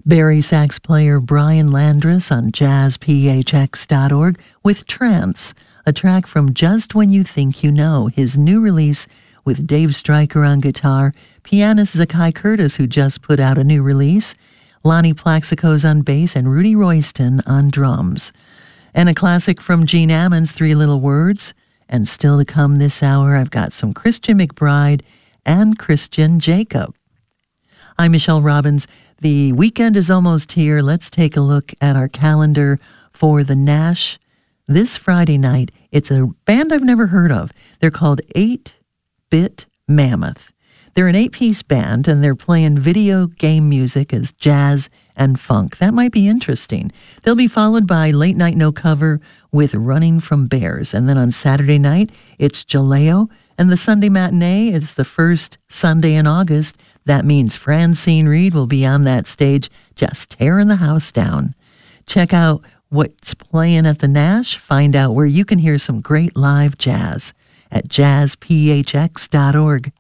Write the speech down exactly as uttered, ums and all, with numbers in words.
Barry sax player Brian Landris on jazz p h x dot org with Trance, a track from Just When You Think You Know, his new release with Dave Stryker on guitar, pianist Zakai Curtis, who just put out a new release, Lonnie Plaxico's on bass, and Rudy Royston on drums. And a classic from Gene Ammons, Three Little Words. And still to come this hour, I've got some Christian McBride and Christian Jacob. I'm Michelle Robbins. The weekend is almost here. Let's take a look at our calendar for the Nash this Friday night. It's a band I've never heard of. They're called eight-Bit Mammoth. They're an eight-piece band, and they're playing video game music as jazz and funk. That might be interesting. They'll be followed by Late Night No Cover with Running from Bears. And then on Saturday night, it's Jaleo. And the Sunday matinee is the first Sunday in August. That means Francine Reed will be on that stage just tearing the house down. Check out what's playing at the Nash. Find out where you can hear some great live jazz at jazz p h x dot org.